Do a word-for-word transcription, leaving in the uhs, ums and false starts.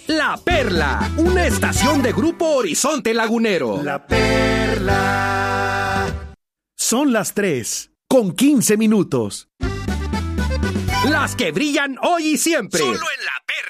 La Perla, una estación de Grupo Horizonte Lagunero. La Perla. Son las tres, con quince minutos. Las que brillan hoy y siempre. Solo en La Perla.